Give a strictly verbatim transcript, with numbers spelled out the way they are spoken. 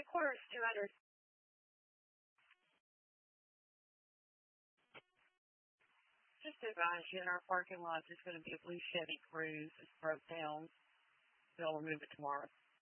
Headquarters two hundred. Just to advise you, in our parking lot, there's going to be a blue Chevy Cruise that's broke down. They'll remove it tomorrow.